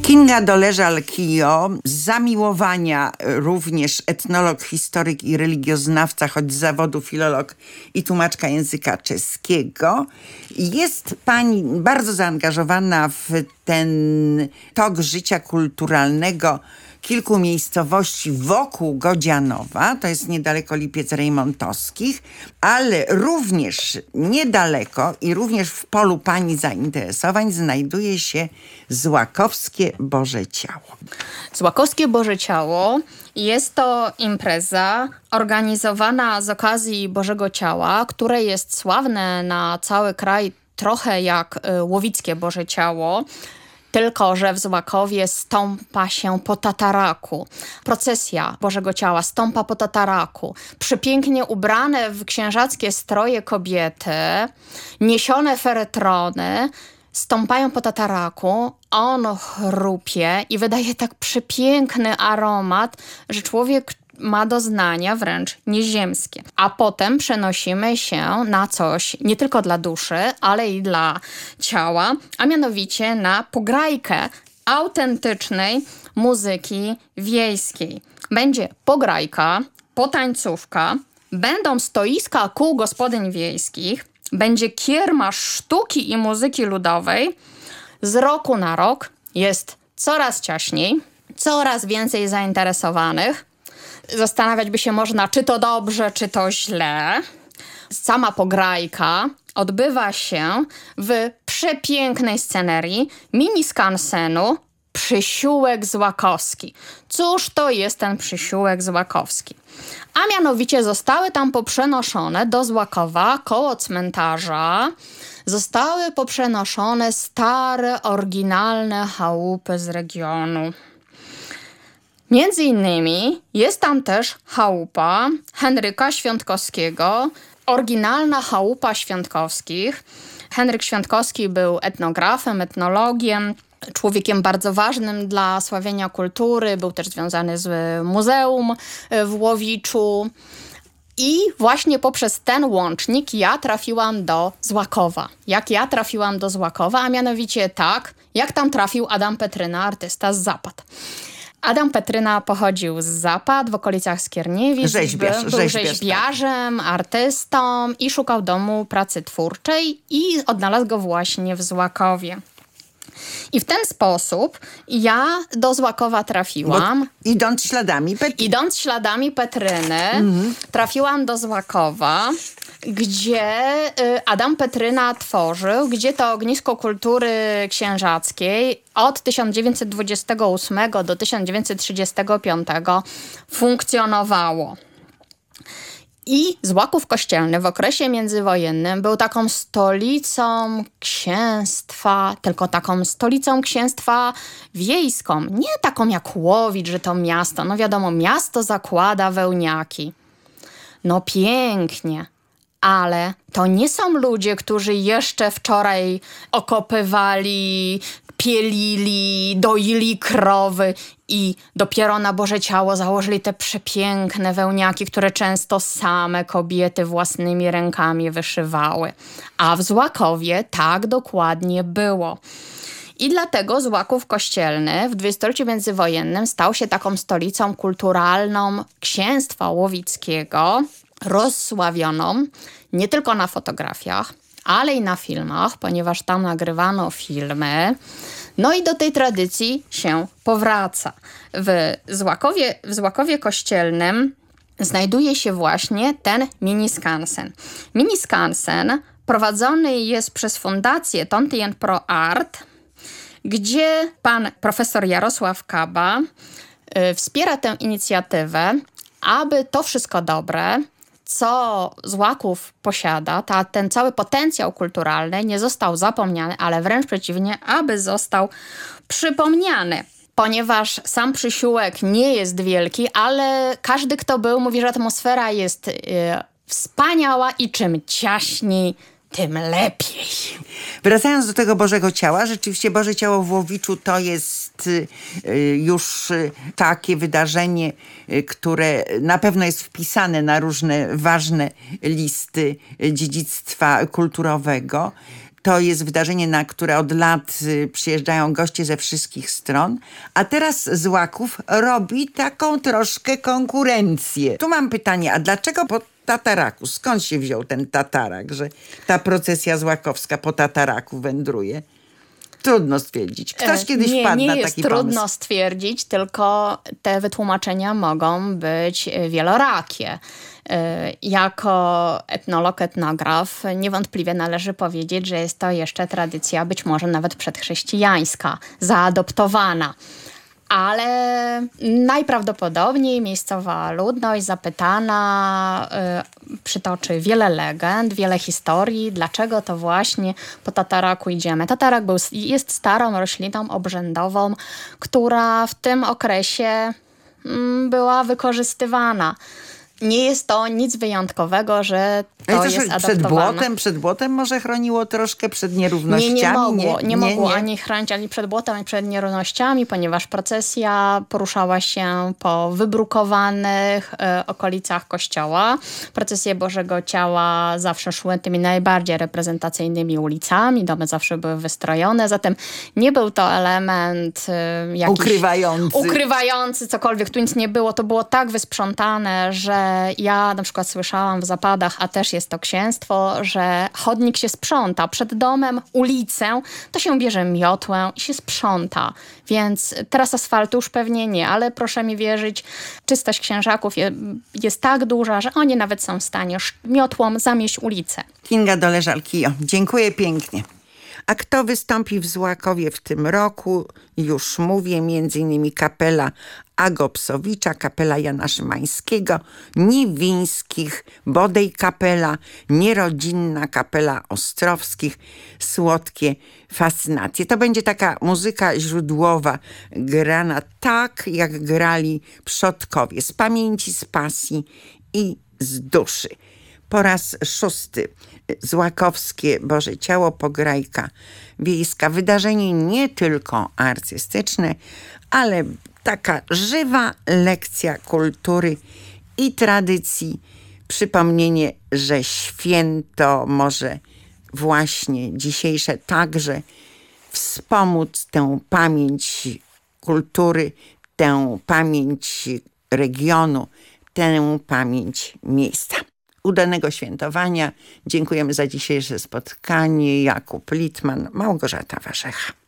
Kinga Doleżal-Kijo, z zamiłowania również etnolog, historyk i religioznawca, choć z zawodu filolog i tłumaczka języka czeskiego. Jest pani bardzo zaangażowana w ten tok życia kulturalnego kilku miejscowości wokół Godzianowa, to jest niedaleko Lipiec Rejmontowskich, ale również niedaleko i również w polu pani zainteresowań znajduje się Złakowskie Boże Ciało. Złakowskie Boże Ciało jest to impreza organizowana z okazji Bożego Ciała, które jest sławne na cały kraj trochę jak Łowickie Boże Ciało, tylko że w Złakowie stąpa się po tataraku. Procesja Bożego Ciała stąpa po tataraku. Przepięknie ubrane w księżackie stroje kobiety, niesione feretrony, stąpają po tataraku, on chrupie i wydaje tak przepiękny aromat, że człowiek ma doznania wręcz nieziemskie. A potem przenosimy się na coś nie tylko dla duszy, ale i dla ciała, a mianowicie na pograjkę autentycznej muzyki wiejskiej. Będzie pograjka, potańcówka, będą stoiska kół gospodyń wiejskich, będzie kiermasz sztuki i muzyki ludowej. Z roku na rok jest coraz ciaśniej, coraz więcej zainteresowanych. Zastanawiać by się można, czy to dobrze, czy to źle. Sama pograjka odbywa się w przepięknej scenerii mini skansenu Przysiółek Złakowski. Cóż to jest ten Przysiółek Złakowski? A mianowicie zostały tam poprzenoszone do Złakowa koło cmentarza, zostały poprzenoszone stare, oryginalne chałupy z regionu. Między innymi jest tam też chałupa Henryka Świątkowskiego, oryginalna chałupa Świątkowskich. Henryk Świątkowski był etnografem, etnologiem, człowiekiem bardzo ważnym dla sławienia kultury, był też związany z muzeum w Łowiczu. I właśnie poprzez ten łącznik ja trafiłam do Złakowa. Jak ja trafiłam do Złakowa, a mianowicie tak, jak tam trafił Adam Petryna, artysta z Zapad. Adam Petryna pochodził z Zapad, w okolicach Skierniewic. Był rzeźbiarzem, artystą i szukał domu pracy twórczej i odnalazł go właśnie w Złakowie. I w ten sposób ja do Złakowa trafiłam. Idąc śladami Petryny, trafiłam do Złakowa, gdzie Adam Petryna tworzył, gdzie to ognisko kultury księżackiej od 1928 do 1935 funkcjonowało. I Złaków Kościelny w okresie międzywojennym był taką stolicą księstwa, tylko taką stolicą księstwa wiejską. Nie taką jak Łowicz, że to miasto. No wiadomo, miasto zakłada wełniaki. No pięknie, ale to nie są ludzie, którzy jeszcze wczoraj okopywali, pielili, doili krowy i dopiero na Boże Ciało założyli te przepiękne wełniaki, które często same kobiety własnymi rękami wyszywały. A w Złakowie tak dokładnie było. I dlatego Złaków Kościelny w dwudziestoleciu międzywojennym stał się taką stolicą kulturalną księstwa łowickiego, rozsławioną nie tylko na fotografiach, ale i na filmach, ponieważ tam nagrywano filmy. No i do tej tradycji się powraca. W Złakowie Kościelnym znajduje się właśnie ten mini skansen. Mini skansen prowadzony jest przez Fundację Tontien Pro Art, gdzie pan profesor Jarosław Kaba wspiera tę inicjatywę, aby to wszystko dobre, co Złaków posiada, ten cały potencjał kulturalny nie został zapomniany, ale wręcz przeciwnie, aby został przypomniany. Ponieważ sam Przysiółek nie jest wielki, ale każdy, kto był, mówi, że atmosfera jest wspaniała i czym ciaśniej, tym lepiej. Wracając do tego Bożego Ciała, rzeczywiście Boże Ciało w Łowiczu to jest już takie wydarzenie, które na pewno jest wpisane na różne ważne listy dziedzictwa kulturowego. To jest wydarzenie, na które od lat przyjeżdżają goście ze wszystkich stron, a teraz Złaków robi taką troszkę konkurencję. Tu mam pytanie, a dlaczego po tataraku? Skąd się wziął ten tatarak, że ta procesja złakowska po tataraku wędruje? Trudno stwierdzić. Ktoś kiedyś wpadł na taki pomysł. Nie jest trudno stwierdzić, tylko te wytłumaczenia mogą być wielorakie. Jako etnolog, etnograf niewątpliwie należy powiedzieć, że jest to jeszcze tradycja być może nawet przedchrześcijańska, zaadoptowana. Ale najprawdopodobniej miejscowa ludność zapytana przytoczy wiele legend, wiele historii, dlaczego to właśnie po tataraku idziemy. Tatarak jest starą rośliną obrzędową, która w tym okresie była wykorzystywana. Nie jest to nic wyjątkowego, że to jest adaptowane. Przed błotem może chroniło troszkę, przed nierównościami? Nie mogło ani chronić ani przed błotem, ani przed nierównościami, ponieważ procesja poruszała się po wybrukowanych okolicach kościoła. Procesje Bożego Ciała zawsze szły tymi najbardziej reprezentacyjnymi ulicami, domy zawsze były wystrojone, zatem nie był to element jakiś ukrywający cokolwiek. Tu nic nie było, to było tak wysprzątane, że ja na przykład słyszałam w Zapadach, a też jest to księstwo, że chodnik się sprząta. Przed domem, ulicę, to się bierze miotłę i się sprząta. Więc teraz asfaltu już pewnie nie, ale proszę mi wierzyć, czystość księżaków jest tak duża, że oni nawet są w stanie miotłą zamieść ulicę. Kinga Doleżal-Kijo, dziękuję pięknie. A kto wystąpi w Złakowie w tym roku? Już mówię, m.in. kapela Agopsowicza, kapela Jana Szymańskiego, Niwińskich, Bodej kapela, Nierodzinna kapela Ostrowskich, Słodkie fascynacje. To będzie taka muzyka źródłowa, grana tak, jak grali przodkowie, z pamięci, z pasji i z duszy. Po raz 6. Złakowskie Boże Ciało, Pograjka Wiejska. Wydarzenie nie tylko artystyczne, ale taka żywa lekcja kultury i tradycji. Przypomnienie, że święto może właśnie dzisiejsze także wspomóc tę pamięć kultury, tę pamięć regionu, tę pamięć miejsca. Udanego świętowania. Dziękujemy za dzisiejsze spotkanie. Jakub Litman, Małgorzata Warzecha.